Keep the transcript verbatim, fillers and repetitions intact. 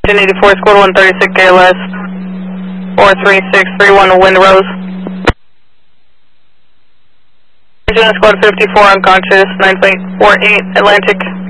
eighty-four, squad one thirty-six K L S, four three six three one, wind rose. Squad fifty-four, unconscious, nine point four eight, Atlantic.